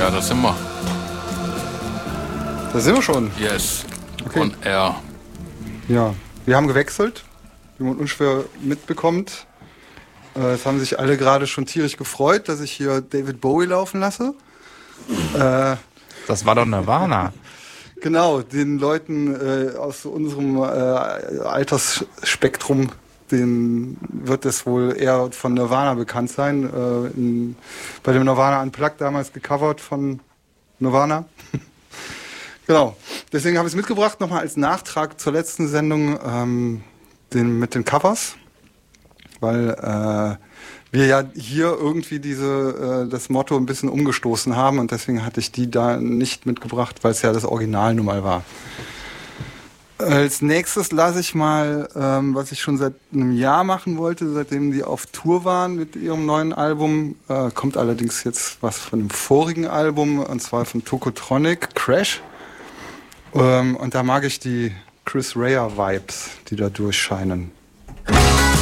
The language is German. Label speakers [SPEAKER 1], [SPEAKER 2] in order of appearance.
[SPEAKER 1] Ja, da sind wir.
[SPEAKER 2] Da sind wir schon.
[SPEAKER 1] Yes.
[SPEAKER 2] Okay.
[SPEAKER 1] On air.
[SPEAKER 2] Ja, wir haben gewechselt, wie man unschwer mitbekommt. Es haben sich alle gerade schon tierisch gefreut, dass ich hier David Bowie laufen lasse.
[SPEAKER 3] Das war doch Nirvana.
[SPEAKER 2] Genau, den Leuten aus unserem Altersspektrum, denen wird es wohl eher von Nirvana bekannt sein. Bei dem Nirvana Unplugged damals gecovert von Nirvana. Genau, deswegen habe ich es mitgebracht, nochmal als Nachtrag zur letzten Sendung mit den Covers, weil wir ja hier irgendwie das Motto ein bisschen umgestoßen haben und deswegen hatte ich die da nicht mitgebracht, weil es ja das Original nun mal war. Als nächstes lasse ich mal, was ich schon seit einem Jahr machen wollte, seitdem die auf Tour waren mit ihrem neuen Album, kommt allerdings jetzt was von dem vorigen Album, und zwar von Tokotronic, Crash. Und da mag ich die Chris Rea Vibes, die da durchscheinen.